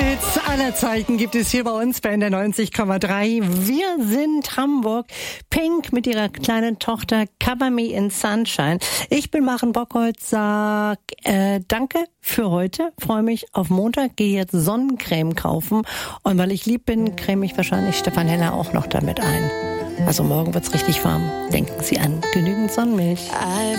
Hits aller Zeiten gibt es hier bei uns bei NDR 90,3. Wir sind Hamburg. Pink mit ihrer kleinen Tochter Cover Me in Sunshine. Ich bin Maren Bockholz, sag danke für heute. Freue mich auf Montag. Gehe jetzt Sonnencreme kaufen. Und weil ich lieb bin, creme ich wahrscheinlich Stefan Heller auch noch damit ein. Also morgen wird's richtig warm. Denken Sie an genügend Sonnenmilch.